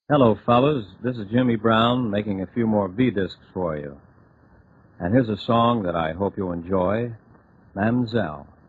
Hello, fellas. This is Jimmy Brown making a few more V-discs for you. And here's a song that I hope you'll enjoy, Mam'zelle.